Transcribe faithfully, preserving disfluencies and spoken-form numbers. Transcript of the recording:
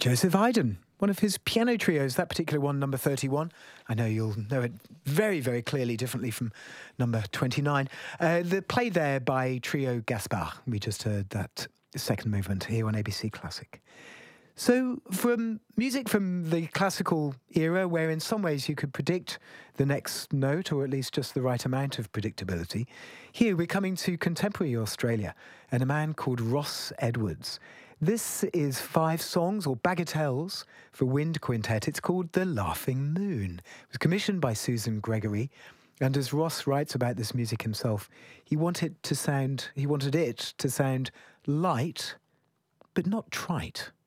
Joseph Haydn, one of his piano trios, that particular one, number thirty-one. I know you'll know it very, very clearly, differently from number twenty-nine. Uh, the play there by Trio Gaspard. We just heard that second movement here on A B C Classic. So from music from the classical era, where in some ways you could predict the next note, or at least just the right amount of predictability, here we're coming to contemporary Australia and a man called Ross Edwards. This is five songs, or bagatelles, for wind quintet. It's called The Laughing Moon. It was commissioned by Susan Gregory, and as Ross writes about this music himself, he wanted to sound, he wanted it to sound light, but not trite.